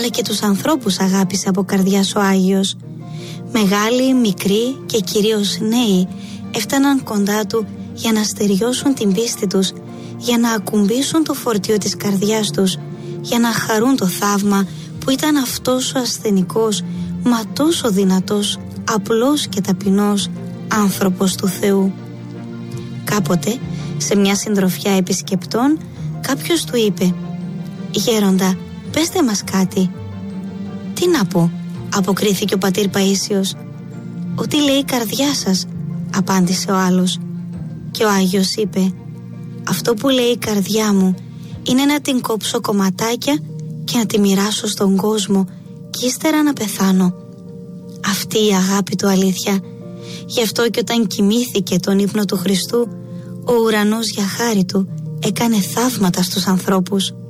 αλλά και τους ανθρώπους αγάπησε από καρδιάς ο Άγιος. Μεγάλοι, μικροί και κυρίως νέοι έφταναν κοντά του για να στεριώσουν την πίστη τους, για να ακουμπήσουν το φορτίο της καρδιάς τους, για να χαρούν το θαύμα που ήταν αυτός ο ασθενικός, μα τόσο δυνατός, απλός και ταπεινός άνθρωπος του Θεού. Κάποτε, σε μια συντροφιά επισκεπτών, κάποιος του είπε: «Γέροντα, πέστε μας κάτι». «Τι να πω», αποκρίθηκε ο πατήρ Παΐσιος. «Ό,τι λέει η καρδιά σας», απάντησε ο άλλος. Και ο Άγιος είπε: «Αυτό που λέει η καρδιά μου είναι να την κόψω κομματάκια και να τη μοιράσω στον κόσμο και ύστερα να πεθάνω». Αυτή η αγάπη του αλήθεια. Γι' αυτό και όταν κοιμήθηκε τον ύπνο του Χριστού, ο ουρανός για χάρη του έκανε θαύματα στους ανθρώπους.